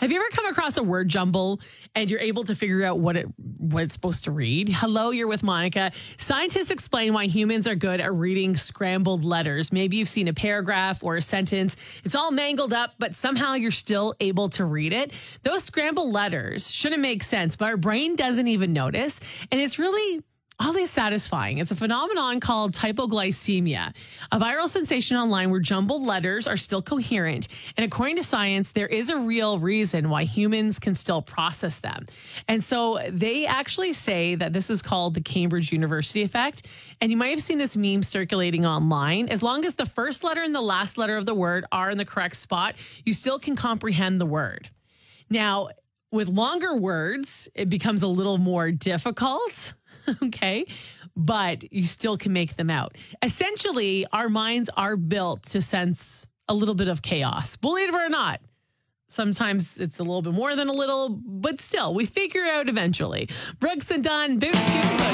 Have you ever come across a word jumble and you're able to figure out what it's supposed to read? Hello, you're with Monica. Scientists explain why humans are good at reading scrambled letters. Maybe you've seen a paragraph or a sentence. It's all mangled up, but somehow you're still able to read it. Those scrambled letters shouldn't make sense, but our brain doesn't even notice. And it's really oddly satisfying. It's a phenomenon called typoglycemia, a viral sensation online where jumbled letters are still coherent. And according to science, there is a real reason why humans can still process them. And so they actually say that this is called the Cambridge University effect. And you might have seen this meme circulating online. As long as the first letter and the last letter of the word are in the correct spot, you still can comprehend the word. Now, with longer words, it becomes a little more difficult, okay? But you still can make them out. Essentially, our minds are built to sense a little bit of chaos, believe it or not. Sometimes it's a little bit more than a little, but still, we figure out eventually. Brooks and Dunn, Boot Scoop.